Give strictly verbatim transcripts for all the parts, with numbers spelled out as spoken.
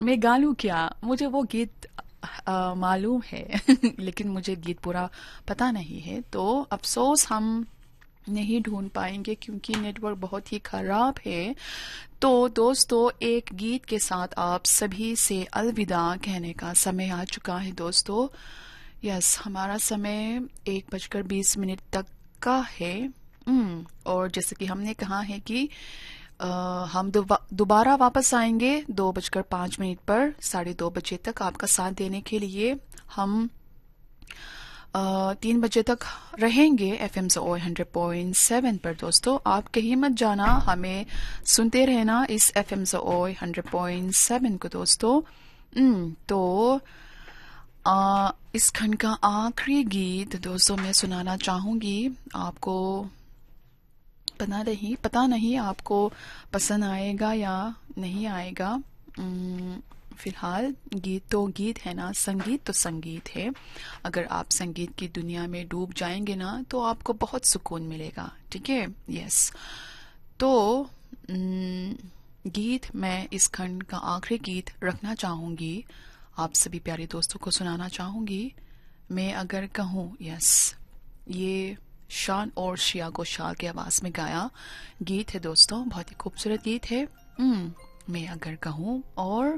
मैं गा लूं क्या? मुझे वो गीत अ, मालूम है लेकिन मुझे गीत पूरा पता नहीं है, तो अफसोस हम नहीं ढूंढ पाएंगे क्योंकि नेटवर्क बहुत ही खराब है। तो दोस्तों, एक गीत के साथ आप सभी से अलविदा कहने का समय आ चुका है दोस्तों। यस, हमारा समय एक बजकर बीस मिनट तक का है। हम्म, और जैसे कि हमने कहा है कि अ, हम दोबा- दोबारा वापस आएंगे दो बजकर पाँच मिनट पर साढ़े दो बजे तक आपका साथ देने के लिए। हम अ, तीन बजे तक रहेंगे F M O hundred point seven पर। दोस्तों, आप कहीं मत जाना, हमें सुनते रहना इस F M O hundred point seven को दोस्तों। हम्म, तो आ, इस खंड का आखिरी गीत दोस्तों मैं सुनाना चाहूंगी आपको। पता नहीं पता नहीं आपको पसंद आएगा या नहीं आएगा। उम्म, फिलहाल गीत तो गीत है ना, संगीत तो संगीत है। अगर आप संगीत की दुनिया में डूब जाएंगे ना तो आपको बहुत सुकून मिलेगा, ठीक है। यस, तो उम्म, गीत मैं इस खंड का आखिरी गीत रखना चाहूंगी, आप सभी प्यारे दोस्तों को सुनाना चाहूंगी। मैं अगर कहूँ, यस, ये शान और श्रेया घोषाल की आवाज में गाया गीत है दोस्तों, बहुत ही खूबसूरत गीत है। हम्म, मैं अगर कहूँ, और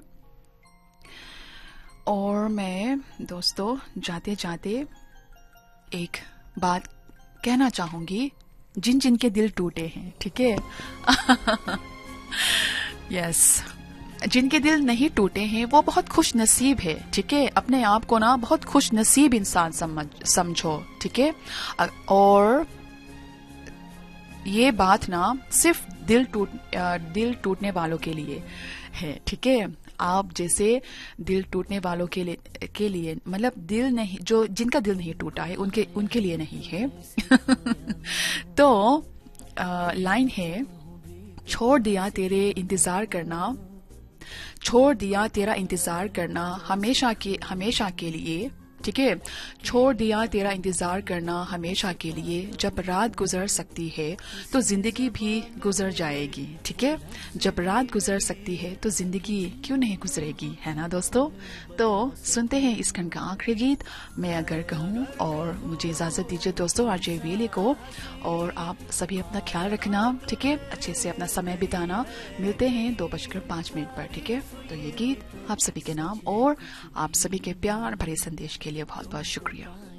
और मैं दोस्तों जाते जाते एक बात कहना चाहूंगी, जिन जिन के दिल टूटे हैं, ठीक है। यस, जिनके दिल नहीं टूटे हैं वो बहुत खुश नसीब है, ठीक है। अपने आप को ना बहुत खुश नसीब इंसान समझ समझो, ठीक है। अ- और ये बात ना सिर्फ दिल टूट अ, दिल टूटने वालों के लिए है, ठीक है। आप जैसे दिल टूटने वालों के लिए के लिए मतलब दिल नहीं, जो जिनका दिल नहीं टूटा है उनके उनके लिए नहीं है। तो अ, लाइन है, छोड़ दिया तेरे इंतजार करना, छोड़ दिया तेरा इंतजार करना हमेशा के हमेशा के लिए, ठीक है। छोड़ दिया तेरा इंतजार करना हमेशा के लिए, जब रात गुजर सकती है तो जिंदगी भी गुजर जाएगी, ठीक है। जब रात गुजर सकती है तो जिंदगी क्यों नहीं गुजरेगी, है ना दोस्तों। तो सुनते हैं इस खंड का आखिरी गीत, मैं अगर कहूँ। और मुझे इजाजत दीजिए दोस्तों, आरजे वेले को। और आप सभी अपना ख्याल रखना, ठीक है, अच्छे से अपना समय बिताना। मिलते हैं दो बजकर पाँच मिनट पर, ठीक है। तो ये गीत आप सभी के नाम और आप सभी के प्यार भरे संदेश के लिए बहुत बहुत शुक्रिया।